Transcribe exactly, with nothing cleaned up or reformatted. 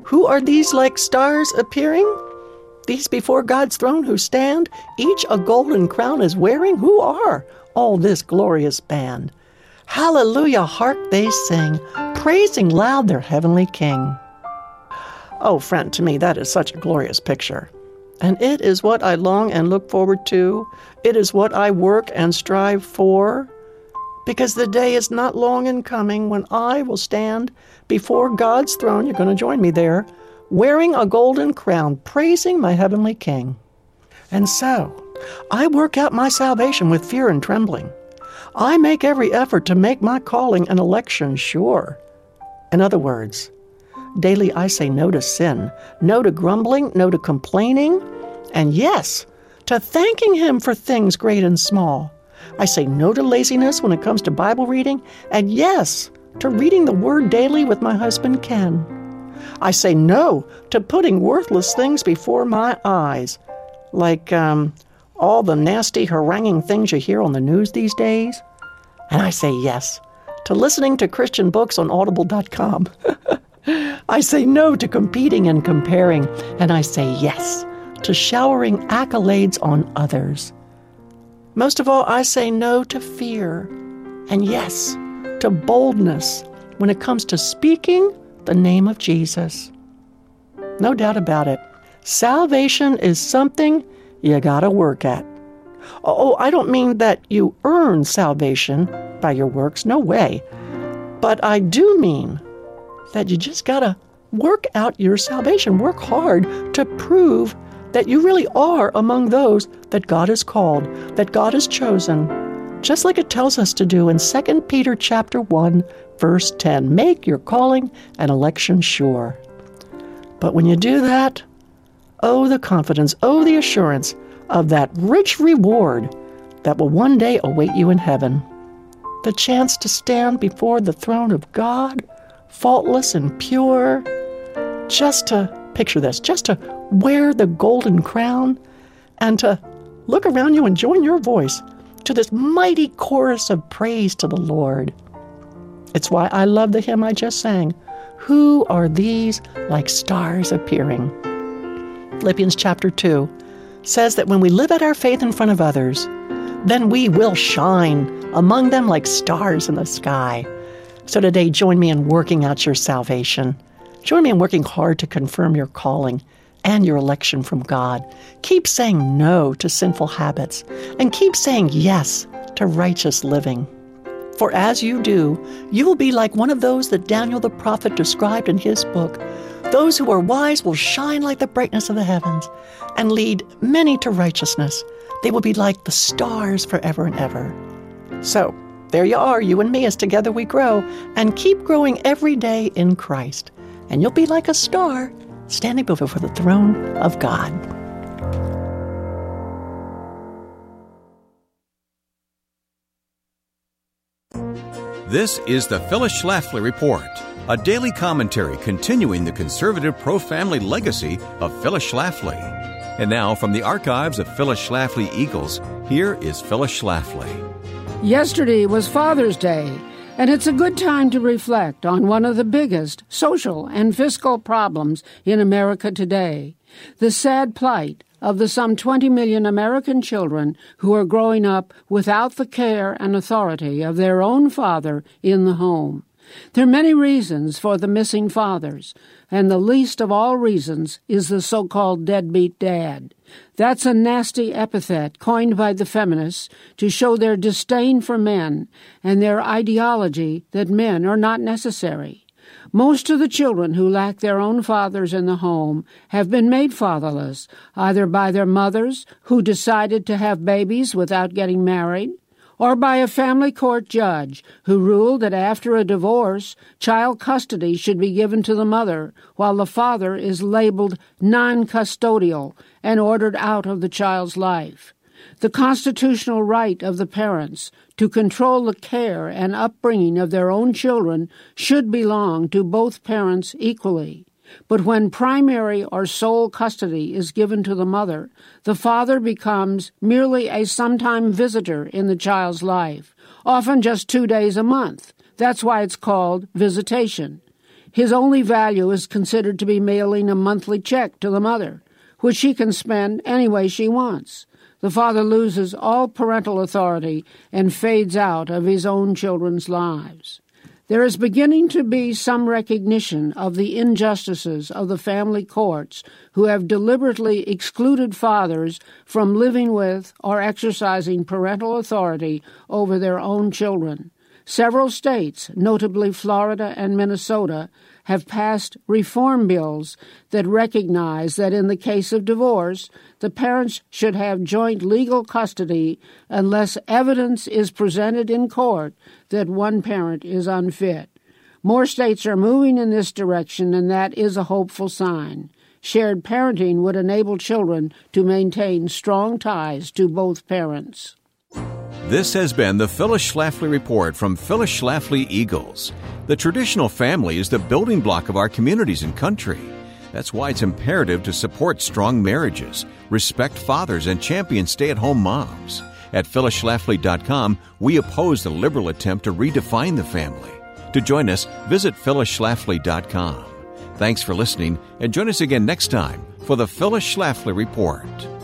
Who are these like stars appearing? These before God's throne who stand, each a golden crown is wearing. Who are all this glorious band? Hallelujah, hark they sing, praising loud their heavenly King. Oh, friend, to me that is such a glorious picture. And it is what I long and look forward to. It is what I work and strive for. Because the day is not long in coming when I will stand before God's throne, you're going to join me there, wearing a golden crown, praising my heavenly King. And so, I work out my salvation with fear and trembling. I make every effort to make my calling and election sure. In other words, daily I say no to sin, no to grumbling, no to complaining, and yes, to thanking Him for things great and small. I say no to laziness when it comes to Bible reading, and yes, to reading the Word daily with my husband Ken. I say no to putting worthless things before my eyes, like um, all the nasty, haranguing things you hear on the news these days. And I say yes to listening to Christian books on audible dot com. I say no to competing and comparing, and I say yes to showering accolades on others. Most of all, I say no to fear, and yes to boldness when it comes to speaking the name of Jesus. No doubt about it. Salvation is something you gotta work at. Oh, I don't mean that you earn salvation by your works, no way. But I do mean that you just gotta work out your salvation. Work hard to prove that you really are among those that God has called, that God has chosen, just like it tells us to do in Second Peter chapter one, verse ten. Make your calling and election sure. But when you do that, oh, the confidence, oh, the assurance of that rich reward that will one day await you in heaven. The chance to stand before the throne of God, faultless and pure, just to, picture this, just to wear the golden crown and to look around you and join your voice to this mighty chorus of praise to the Lord. It's why I love the hymn I just sang. Who are these like stars appearing? Philippians chapter two says that when we live out our faith in front of others, then we will shine among them like stars in the sky. So today, join me in working out your salvation. Join me in working hard to confirm your calling and your election from God. Keep saying no to sinful habits and keep saying yes to righteous living. For as you do, you will be like one of those that Daniel the prophet described in his book. Those who are wise will shine like the brightness of the heavens and lead many to righteousness. They will be like the stars forever and ever. So, there you are, you and me, as together we grow, and keep growing every day in Christ. And you'll be like a star standing before the throne of God. This is the Phyllis Schlafly Report, a daily commentary continuing the conservative pro-family legacy of Phyllis Schlafly. And now, from the archives of Phyllis Schlafly Eagles, here is Phyllis Schlafly. Yesterday was Father's Day, and it's a good time to reflect on one of the biggest social and fiscal problems in America today, the sad plight of the some twenty million American children who are growing up without the care and authority of their own father in the home. There are many reasons for the missing fathers, and the least of all reasons is the so-called deadbeat dad. That's a nasty epithet coined by the feminists to show their disdain for men and their ideology that men are not necessary. Most of the children who lack their own fathers in the home have been made fatherless, either by their mothers, who decided to have babies without getting married, or by a family court judge who ruled that after a divorce, child custody should be given to the mother, while the father is labeled non-custodial and ordered out of the child's life. The constitutional right of the parents to control the care and upbringing of their own children should belong to both parents equally. But when primary or sole custody is given to the mother, the father becomes merely a sometime visitor in the child's life, often just two days a month. That's why it's called visitation. His only value is considered to be mailing a monthly check to the mother, which she can spend any way she wants. The father loses all parental authority and fades out of his own children's lives. There is beginning to be some recognition of the injustices of the family courts who have deliberately excluded fathers from living with or exercising parental authority over their own children. Several states, notably Florida and Minnesota, have passed reform bills that recognize that in the case of divorce, the parents should have joint legal custody unless evidence is presented in court that one parent is unfit. More states are moving in this direction, and that is a hopeful sign. Shared parenting would enable children to maintain strong ties to both parents. This has been the Phyllis Schlafly Report from Phyllis Schlafly Eagles. The traditional family is the building block of our communities and country. That's why it's imperative to support strong marriages, respect fathers, and champion stay-at-home moms. At phyllis schlafly dot com, we oppose the liberal attempt to redefine the family. To join us, visit phyllis schlafly dot com. Thanks for listening, and join us again next time for the Phyllis Schlafly Report.